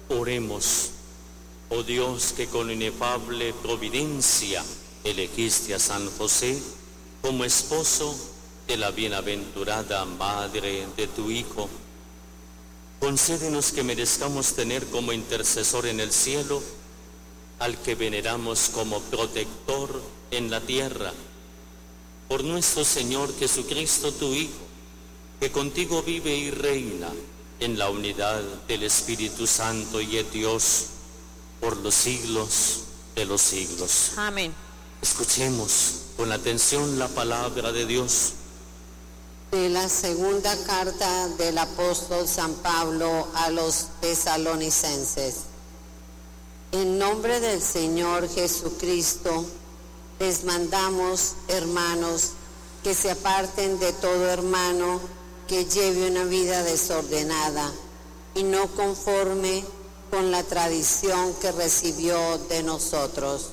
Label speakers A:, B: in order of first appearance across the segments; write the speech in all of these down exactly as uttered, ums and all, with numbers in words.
A: Oremos. Oh Dios, que con inefable providencia elegiste a San José como esposo de la bienaventurada madre de tu Hijo, concédenos que merezcamos tener como intercesor en el cielo al que veneramos como protector en la tierra, por nuestro Señor Jesucristo, tu Hijo, que contigo vive y reina en la unidad del Espíritu Santo y es Dios por los siglos de los siglos.
B: Amén.
A: Escuchemos con atención la palabra de Dios.
C: De la segunda carta del apóstol San Pablo a los tesalonicenses. En nombre del Señor Jesucristo, les mandamos, hermanos, que se aparten de todo hermano que lleve una vida desordenada y no conforme con la tradición que recibió de nosotros.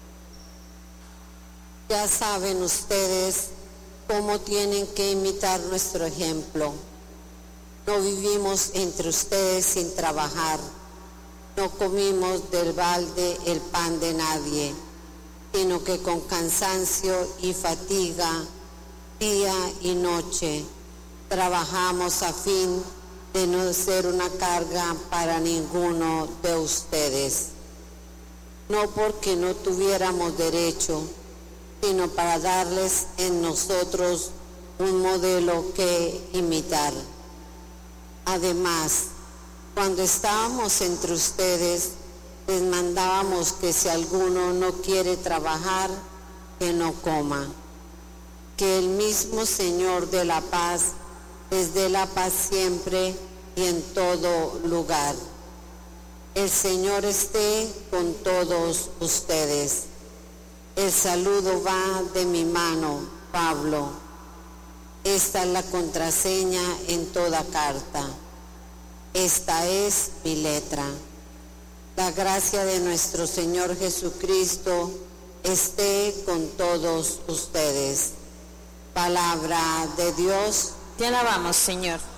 C: Ya saben ustedes cómo tienen que imitar nuestro ejemplo. No vivimos entre ustedes sin trabajar, no comimos del balde el pan de nadie, sino que con cansancio y fatiga, día y noche, trabajamos a fin de no ser una carga para ninguno de ustedes. No porque no tuviéramos derecho, sino para darles en nosotros un modelo que imitar. Además, cuando estábamos entre ustedes, les mandábamos que si alguno no quiere trabajar, que no coma. Que el mismo Señor de la paz les dé la paz siempre y en todo lugar. El Señor esté con todos ustedes. El saludo va de mi mano, Pablo. Esta es la contraseña en toda carta. Esta es mi letra. La gracia de nuestro Señor Jesucristo esté con todos ustedes. Palabra de Dios.
B: Te alabamos, Señor.